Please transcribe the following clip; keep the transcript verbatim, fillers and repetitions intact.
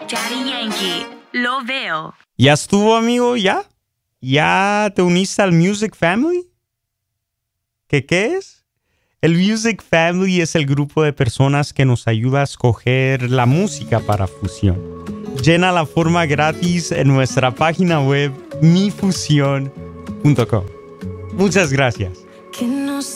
Daddy Yankee, lo veo. ¿Ya estuvo, amigo? ¿Ya? ¿Ya te uniste al Music Family? ¿Qué qué es? El Music Family es el grupo de personas que nos ayuda a escoger la música para fusión. Llena la forma gratis en nuestra página web mi fusión punto com. Muchas gracias.